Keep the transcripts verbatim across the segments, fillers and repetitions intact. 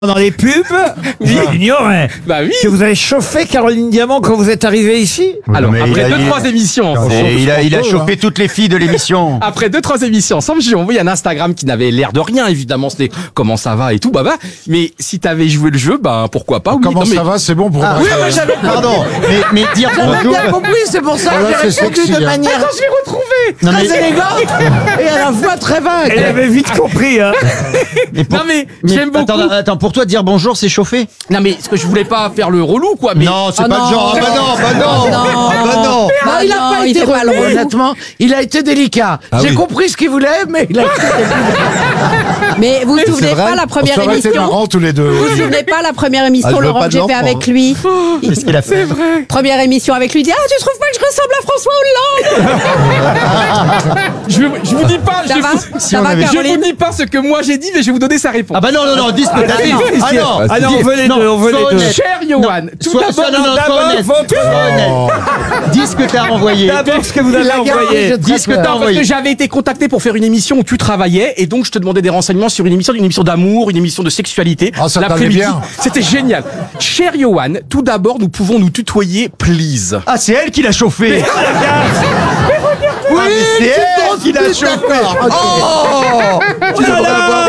Dans les pubs, il ignorait Bah oui. que vous avez chauffé Caroline Diamant quand vous êtes arrivé ici. Alors, Mais après il a- deux, il- trois émissions ensemble. Et il a, il a chopé toutes les filles de l'émission. Après deux, trois émissions ensemble, j'ai envoyé un Instagram qui n'avait l'air de rien, évidemment. C'était comment ça va et tout, bah bah. Mais si t'avais joué le jeu, bah pourquoi pas. Oui, Comment non, mais- ça va, c'est bon pour Ah, moi. Oui, moi j'avais. Pardon, mais, mais dire J'avais bonjour. bien compris, c'est pour ça Ah que ouais, j'ai c'est répondu sexy, de hein. manière Attends, je l'ai retrouvé. Non, très mais, élégante et à la fois très vague. Elle avait vite compris. Hein. mais pour- Non mais, mais j'aime beaucoup. attends, attends, pour toi, dire bonjour, c'est chauffer? Non mais, ce que je voulais pas faire le relou, quoi. Mais Non, c'est Oh pas non. le genre. Ah bah non, bah non, Non. ah bah non. Non, il a non, pas il été fait pas relou, le relou. honnêtement. Il a été délicat. J'ai compris ce qu'il voulait, mais il a été délicat. Mais vous vous C'est souvenez vrai, pas la première ça aurait été émission marrant tous les deux. Vous vous souvenez pas la première émission, Ah, je veux Laurent, pas que de j'ai fait l'enfant, avec lui Qu'est-ce qu'il a fait? Première émission avec lui, il dit ah tu trouves pas que je ressemble à François Hollande je, je vous dis pas. Ça je, va vous- Ça on va avait- je vous Caroline dis pas ce que moi j'ai dit, mais je vais vous donner sa réponse. Ah bah non, non, non, dis ce que t'as dit. Ah non, Ah non, on veut les non, deux, on veut sois les deux. honnête. Cher Johan, tout Sois- d'abord, sois- non, non, sois d'abord, honnête. votre- Sois honnête. Dis ce que t'as envoyé. D'abord ce que vous avez a gardé, envoyé. je- Dis ce que peur. t'as Non, parce envoyé. que j'avais été contacté pour faire une émission où tu travaillais et donc je te demandais des renseignements sur une émission, une émission d'amour, une émission de sexualité. Ah, ça t'allait l'après-midi. bien. C'était génial. Cher Johan, tout d'abord, nous pouvons nous tutoyer, please. Ah, c'est elle qui l'a chauffé. Oui, Ah, mais c'est tu elle t'en qui l'a fous, chauffé. d'accord. Oh, tu devrais avoir-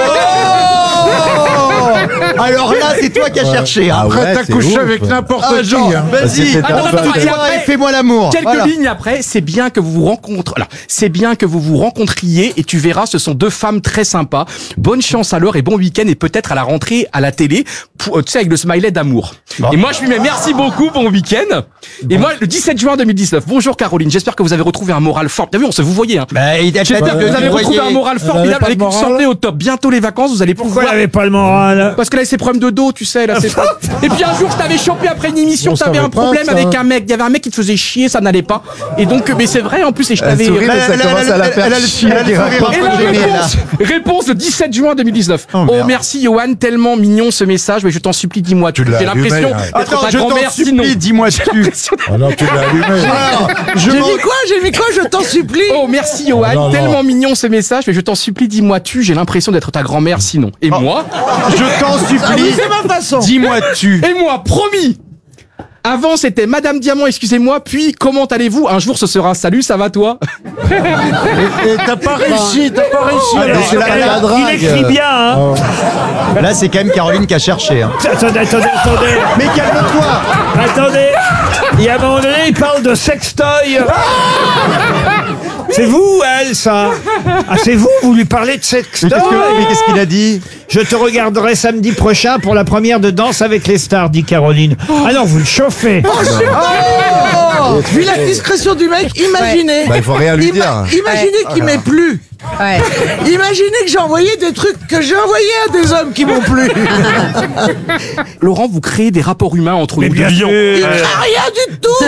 Oh alors là, c'est toi qui as cherché. hein. Après, t'as couché avec n'importe Ah, qui. genre, hein. vas-y, Attends, attends, attends, et tutoie après- et fais-moi l'amour. Quelques Voilà. lignes après, c'est bien que vous vous rencontrez. Alors, c'est bien que vous vous rencontriez et tu verras, ce sont deux femmes très sympas. Bonne chance à l'heure et bon week-end et peut-être à la rentrée à la télé, pour, euh, tu sais, avec le smiley d'amour. Et moi, je lui mets merci beaucoup, bon week-end. Et moi, le dix-sept juin deux mille dix-neuf. Bonjour Caroline, j'espère que vous avez retrouvé un moral fort. T'as vu, on se vous voyait. Hein. Bah, il a J'espère que vous avez retrouvé un moral formidable pas de avec une moral. santé au top. Bientôt les vacances, vous allez Pourquoi pouvoir. il n'avait pas le moral? Parce que là, c'est problème de dos, tu sais, là, c'est pas... Et puis un jour, je t'avais chopé après une émission, On t'avais savait un pas, problème ça. avec un mec. Il y avait un mec qui te faisait chier, ça n'allait pas. Et donc, mais c'est vrai, en plus, et je t'avais... Elle, elle, elle, elle, elle a le sourire un peu Et la gêné, là. réponse, réponse le dix-sept juin deux mille dix-neuf. Oh, merde. merci Johan, tellement mignon ce message, mais je t'en supplie, dis-moi, tu l'as j'ai l'impression allumé, hein. d'être Attends, ta je t'en grand-mère sinon. supplie, dis-moi tu. Ah non, tu l'as allumé. Alors, je J'ai m'en- mis quoi J'ai mis quoi Je t'en supplie. Oh merci Johan, non, non. tellement mignon ce message, mais je t'en supplie, dis-moi tu, j'ai l'impression d'être ta grand-mère sinon. Et moi je t'en Ah oui, supplie, c'est ma façon. dis-moi tu. Et moi, promis. Avant, c'était Madame Diamant, excusez-moi, puis comment allez-vous? Un jour, ce sera salut, ça va toi? Et t'as pas réussi, t'as pas réussi. Ah, alors. mais c'est là, pas la grave. drague. Il écrit bien. Hein. Là, c'est quand même Caroline qui a cherché. hein. Attendez, attendez, attendez. Mais calme-toi. Attendez. Il y a un moment donné, il parle de sextoy. C'est vous, elle, ça? Ah, c'est vous, vous lui parlez de Mais sextoy? qu'est-ce que- mais qu'est-ce qu'il a dit? Je te regarderai samedi prochain pour la première de Danse avec les stars, dit Caroline. Ah non, vous le chauffez. Oh, vu la discrétion du mec, imaginez. Bah, il faut rien lui Ima- dire. Imaginez qu'il m'ait plu. Ouais. Imaginez que j'ai envoyé des trucs que j'ai envoyés à des hommes qui m'ont plu. Laurent, vous créez des rapports humains entre Mais nous bien deux sûr. lions. Ah, rien du tout.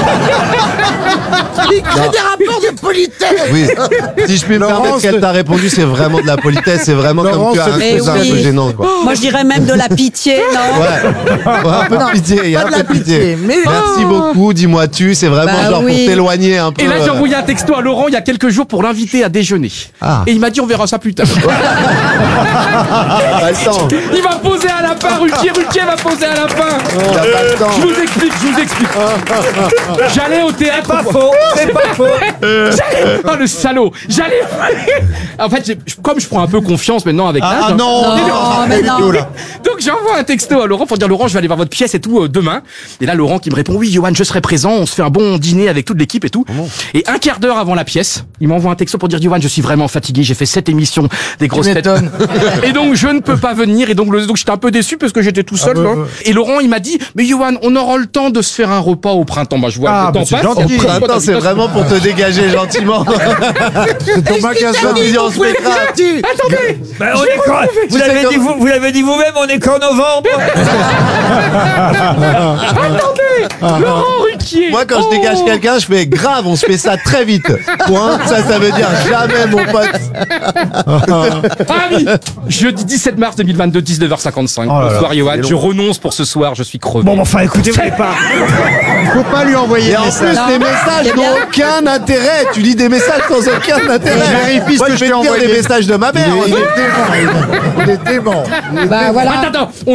Il crée des rapports de politesse. Oui. Si je puis me Laurence, permettre, qu'elle t'a répondu, c'est vraiment de la politesse, c'est vraiment Laurence, comme tu as un c'est- truc Mais un peu oui. gênant, quoi. Moi je dirais même de la pitié, non Ouais. Ouais, un peu de pitié, il y a pas un de la peu de pitié. pitié, mais- Merci beaucoup, dis-moi tu, c'est vraiment Bah genre oui. pour t'éloigner un peu. Et là, j'ai euh, envoyé un texto à Laurent il y a quelques jours pour l'inviter à déjeuner. Ah. Et il m'a dit, on verra ça plus tard. T'as pas le temps. Il va poser un lapin, Ruquier, Ruquier va poser un lapin. T'as pas le Je temps. vous explique, je vous explique. J'allais au théâtre. Pas faux, c'est pas faux. J'allais- Oh le salaud. J'allais. En fait, j'ai- comme je prends un peu confiance maintenant avec l'âge. Ah hein. non, Non, mais non. Donc j'envoie un texto à Laurent pour dire Laurent, je vais aller voir votre pièce et tout euh, demain. Et là Laurent qui me répond oui Johan, je serai présent, on se fait un bon dîner avec toute l'équipe et tout. Et un quart d'heure avant la pièce, il m'envoie un texto pour dire Johan, je suis vraiment fatigué, j'ai fait sept émissions des grosses têtes. Et donc je ne peux pas venir et donc le- donc j'étais un peu déçu parce que j'étais tout seul. là. Et Laurent il m'a dit mais Johan, on aura le temps de se faire un repas au printemps. Bah je vois Ah, le temps bah, c'est passe. gentil. Au printemps, Attends, t'as c'est vu, vraiment pour te dégager gentiment. C'est ton magasin. Dis, on se mettra. Attendez. Ben, on est quand- vous Tu sais l'avez comme- dit vous, vous l'avez dit vous-même, on est qu'en novembre. Attendez. Laurent Ruquier. Moi, quand je Oh. dégage quelqu'un, je fais grave, on se fait ça très vite. Point. Ça, ça veut dire jamais, mon pote. Ah oui. Jeudi dix-sept mars deux mille vingt-deux, dix-neuf heures cinquante-cinq. Oh là là, Bonsoir Johan, c'est long. je renonce pour ce soir, je suis crevé. Bon, ben, enfin, écoutez, vous n'avez pas. faut pas lui envoyer Et de en message. plus, les messages n'ont aucun intérêt. Tu lis des messages sans aucun intérêt. Je vérifie ce Moi, que je je vais t'ai te dire envoyé. des messages de ma mère. Il est dément. Il est dément. Bah voilà. Attends, attends, on